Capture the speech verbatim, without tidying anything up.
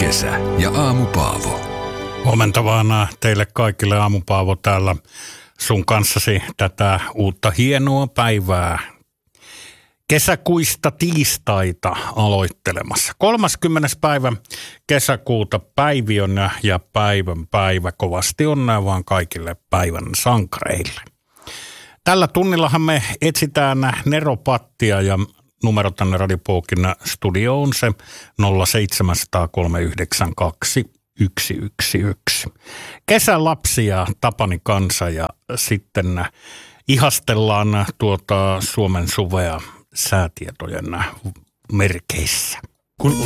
kesä ja Aamu Paavo. Huomenta vaan teille kaikille, Aamu Paavo täällä sun kanssasi tätä uutta hienoa päivää. Kesäkuista tiistaita aloittelemassa. kolmaskymmenes päivä kesäkuuta Päivi on ja päivän päivä. Kovasti onnea vaan kaikille päivän sankareille. Tällä tunnillahan me etsitään Neropattia ja numero tänne Radiopokin studio on se nolla seitsemän nolla nolla kolme yhdeksän kaksi yksi yksi yksi. Kesälapsia Tapani kanssa ja sitten ihastellaan tuota Suomen suvea säätietojen merkeissä. Kun